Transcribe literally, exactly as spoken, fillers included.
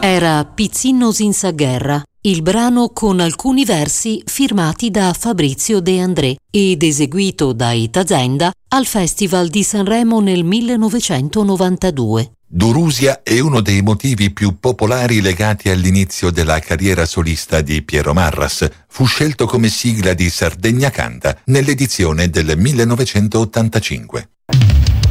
Era Pizzino senza guerra, il brano con alcuni versi firmati da Fabrizio De André ed eseguito da Itazenda al Festival di Sanremo nel millenovecentonovantadue. Durusia è uno dei motivi più popolari legati all'inizio della carriera solista di Piero Marras. Fu scelto come sigla di Sardegna Canta nell'edizione del millenovecentottantacinque.